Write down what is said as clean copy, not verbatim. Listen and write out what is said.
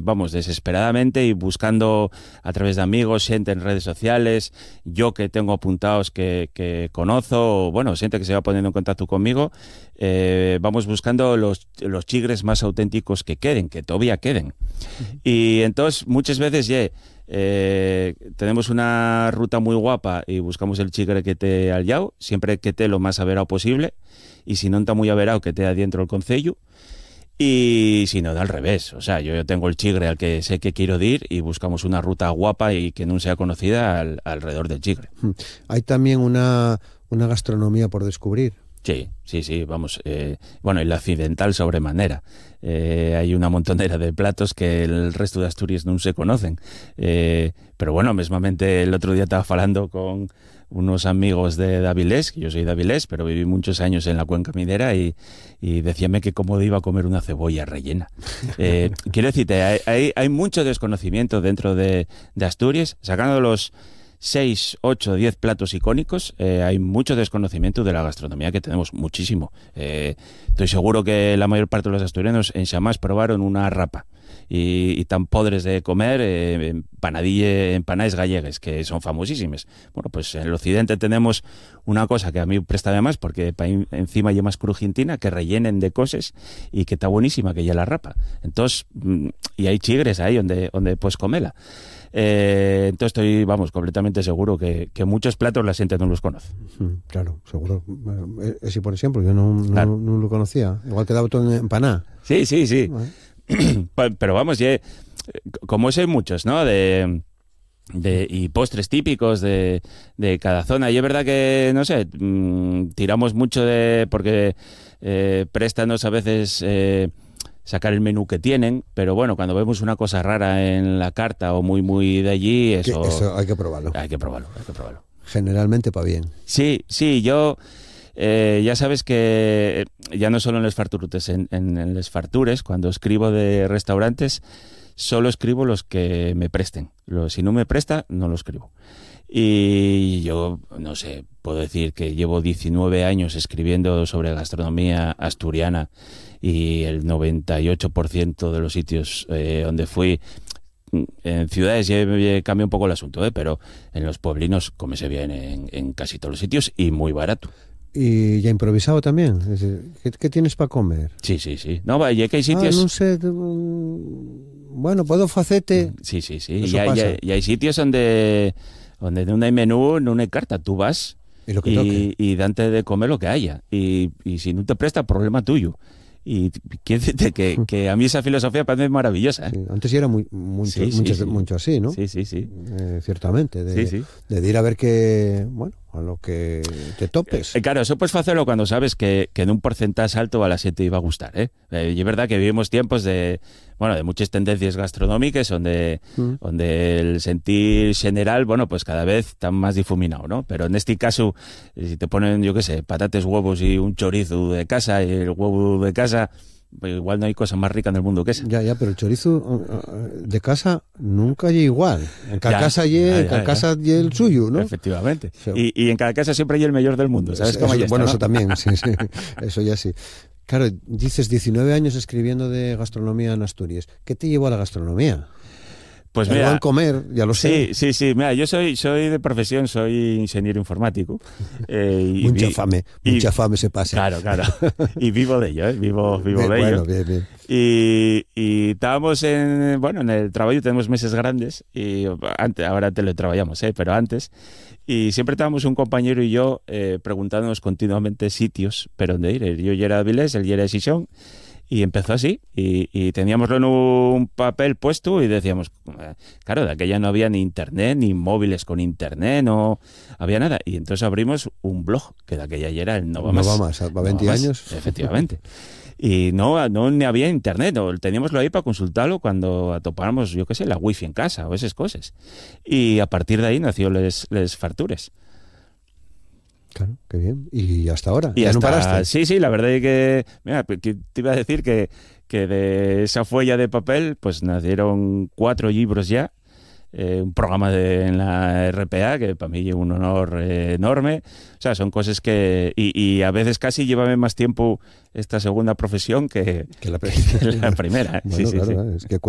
vamos, desesperadamente y buscando a través de amigos, xente en redes sociales, yo que tengo apuntados que conozo, bueno, xente que se va poniendo en contacto conmigo, vamos buscando los chigres más auténticos que queden, que todavía queden. Y entonces muchas veces tenemos una ruta muy guapa y buscamos el chigre que te al llao, siempre que te lo más averao posible, y si no está muy averao que te adentro el concello, y si no, da al revés. O sea, yo tengo el chigre al que sé que quiero ir y buscamos una ruta guapa y que no sea conocida alrededor del chigre. Hay también una gastronomía por descubrir. Sí, vamos, bueno, el accidental sobremanera. Hay una montonera de platos que el resto de Asturias no se conocen. Pero bueno, mesmamente el otro día estaba hablando con unos amigos de Avilés, que yo soy de Avilés, pero viví muchos años en la cuenca minera y decíame que cómo iba a comer una cebolla rellena. Quiero decirte, hay mucho desconocimiento dentro de Asturias, sacando los 6, 8, 10 platos icónicos, hay mucho desconocimiento de la gastronomía que tenemos, muchísimo. Estoy seguro que la mayor parte de los asturianos en Xamás probaron una rapa y tan podres de comer empanadas gallegues, que son famosísimas. Bueno, pues en el occidente tenemos una cosa que a mí presta más, porque encima hay más crujentina, que rellenen de cosas y que está buenísima, que ya la rapa. Entonces, y hay chigres ahí donde puedes comerla. Entonces estoy, vamos, completamente seguro que muchos platos la gente no los conoce. Claro, seguro. Ese, por ejemplo, yo no lo conocía. Igual que todo en empaná. Sí. Pero vamos, como sé muchos, ¿no? Y postres típicos de cada zona. Y es verdad que, no sé, tiramos mucho porque préstanos a veces sacar el menú que tienen, pero bueno, cuando vemos una cosa rara en la carta o muy de allí, eso hay que probarlo. Hay que probarlo. Generalmente para bien. Sí, yo ya sabes que ya no solo en les farturutes, en les fartures, cuando escribo de restaurantes, solo escribo los que me presten. Si no me presta, no lo escribo. Y yo, no sé, puedo decir que llevo 19 años escribiendo sobre gastronomía asturiana y el 98% de los sitios donde fui, en ciudades cambia un poco el asunto, pero en los pueblinos cómese bien en casi todos los sitios y muy barato. ¿Y ya improvisado también? Es decir, ¿qué tienes para comer? Sí. No, ya que hay sitios... no sé... Bueno, puedo facete... Sí. Y hay sitios donde no hay menú, no hay carta. Tú vas y dante de comer lo que haya. Y si no te presta, problema tuyo. Y quiero decirte que a mí esa filosofía parece maravillosa. Sí, antes era mucho así, ¿no? Sí. Ciertamente, de ir a ver a lo que te topes. Claro, eso puedes hacerlo cuando sabes que en un porcentaje alto a la gente iba a gustar, y es verdad que vivimos tiempos de muchas tendencias gastronómicas donde el sentir general, pues cada vez está más difuminado, ¿no? Pero en este caso, si te ponen, yo qué sé, patates, huevos y un chorizo de casa, y el huevo de casa, pues igual no hay cosa más rica en el mundo que esa. Ya, pero el chorizo de casa nunca hay igual. En cada casa hay el suyo, ¿no? Efectivamente. Y en cada casa siempre hay el mejor del mundo, ¿sabes cómo ya está, bueno, ¿no? Eso también, sí. Eso ya sí. Claro, dices 19 años escribiendo de gastronomía en Asturias. ¿Qué te llevó a la gastronomía? Pues mira, comer, ya lo sé. Sí. Mira, yo soy de profesión, soy ingeniero informático. Mucha fame se pasa. Claro. Y vivo de ello, vivo de ello. Bien. Y estábamos en el trabajo tenemos meses grandes, y ahora teletrabajamos, pero antes. Y siempre estábamos un compañero y yo preguntándonos continuamente sitios, pero dónde ir. Yo ya era de Avilés, él ya era de Xixón. Y empezó así, y teníamoslo en un papel puesto y decíamos, claro, de aquella no había ni internet, ni móviles con internet, no había nada. Y entonces abrimos un blog, que de aquella ya era el Nova Más. ¿Para 20 años? Efectivamente. Y no ni había internet, teníamoslo ahí para consultarlo cuando topáramos, yo qué sé, la wifi en casa o esas cosas. Y a partir de ahí nació les fartures. Claro, qué bien. ¿Y hasta ahora? ¿Ya no paraste? Sí, la verdad es que... Mira, te iba a decir que de esa folla de papel pues nacieron 4 libros ya, un programa en la RPA que para mí es un honor enorme. O sea, son cosas que... Y a veces casi llévame más tiempo esta segunda profesión que la primera. Bueno, claro, es que